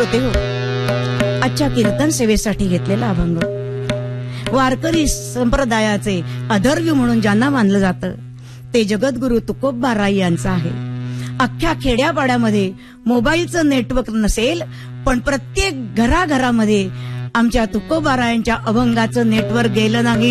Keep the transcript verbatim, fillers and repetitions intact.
श्रोते हो, आजच्या कीर्तन सेवेसाठी घेतलेला अभंग वारकरी संप्रदायाचे अधर्व्य म्हणून ज्यांना मानलं जातं ते जगद्गुरु तुकोबाराय यांचा आहे. अख्ख्या खेड्यापाड्यामध्ये मोबाईलचं नेटवर्क नसेल, पण प्रत्येक घराघरामध्ये आमच्या तुकोबारायांच्या अभंगाचं नेटवर्क गेलं नाही.